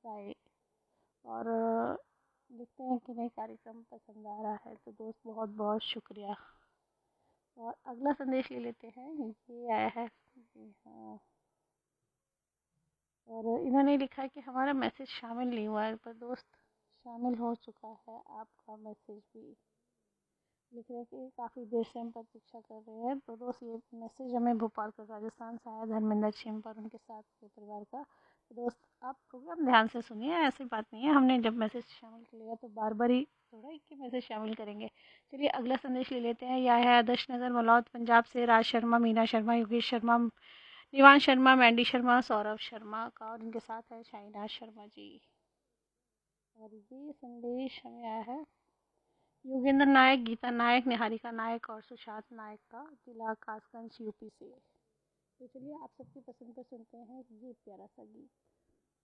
राय। और देखते हैं कि नई कार्यक्रम पसंद आ रहा है तो दोस्त बहुत बहुत शुक्रिया। और अगला संदेश ले लेते हैं। ये आया है जी हाँ। और इन्होंने लिखा है कि हमारा मैसेज शामिल नहीं हुआ है, पर दोस्त शामिल हो चुका है आपका मैसेज भी। लिख रहे हैं कि काफ़ी देर से हम प्रतीक्षा कर रहे हैं। तो दोस्त ये मैसेज हमें भोपाल का राजस्थान से आया, धर्मेंद्र छिमपर उनके साथ के परिवार का। तो दोस्त आप प्रोग्राम ध्यान से सुनिए, ऐसी बात नहीं है, हमने जब मैसेज शामिल कर लिया तो बार बार ही थोड़ा एक ही मैसेज शामिल करेंगे। चलिए अगला संदेश ले लेते हैं। यह है आदर्श नगर मलौद पंजाब से राज शर्मा, मीना शर्मा, योगेश शर्मा, निवान शर्मा, मैंडी शर्मा, सौरभ शर्मा का, और इनके साथ है शाइना शर्मा जी। और ये संदेश हमें आया है योगेंद्र नायक, गीता नायक, निहारिका नायक और सुशांत नायक का, जिला कासगंज यूपी से। तो चलिए आप सबकी पसंद पर सुनते हैं ये प्यारा सा गीत।